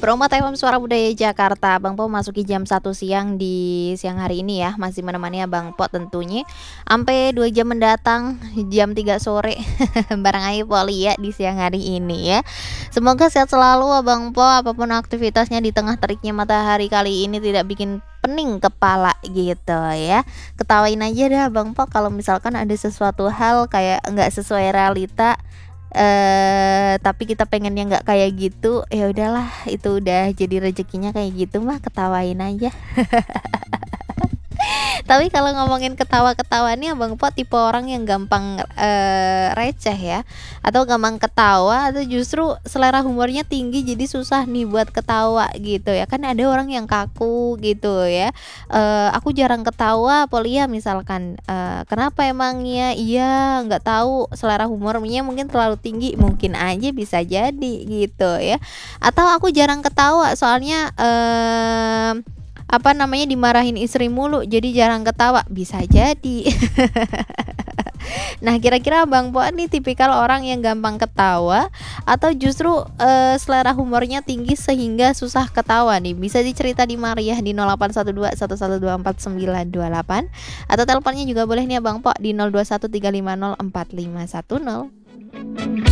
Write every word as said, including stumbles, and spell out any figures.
Beromat F M Suara Budaya Jakarta, Bang Po masuki jam satu siang di siang hari ini ya, masih menemani Abang Po tentunya ampe dua jam mendatang, jam tiga sore bareng Ayu Poli ya di siang hari ini ya. Semoga sehat selalu Abang Po, apapun aktivitasnya di tengah teriknya matahari kali ini tidak bikin pening kepala gitu ya. Ketawain aja dah Bang Po kalau misalkan ada sesuatu hal kayak nggak sesuai realita, eh tapi kita pengennya nggak kayak gitu, ya udahlah itu udah jadi rezekinya kayak gitu mah ketawain aja. Tapi kalau ngomongin ketawa-ketawa nih Abang Po tipe orang yang gampang eh, receh ya, atau gampang ketawa, atau justru selera humornya tinggi jadi susah nih buat ketawa gitu ya. Kan ada orang yang kaku gitu ya. Eh, aku jarang ketawa Polia misalkan, eh, kenapa emangnya? Iya nggak tahu, selera humornya mungkin terlalu tinggi, mungkin aja bisa jadi gitu ya. Atau aku jarang ketawa soalnya eh apa namanya dimarahin istri mulu jadi jarang ketawa, bisa jadi. Nah kira-kira Bang Po nih tipikal orang yang gampang ketawa atau justru eh, selera humornya tinggi sehingga susah ketawa nih? Bisa dicerita di Maria di nol delapan satu dua satu satu dua empat sembilan dua delapan, atau teleponnya juga boleh nih Bang Po di nol dua satu tiga lima nol empat lima satu nol.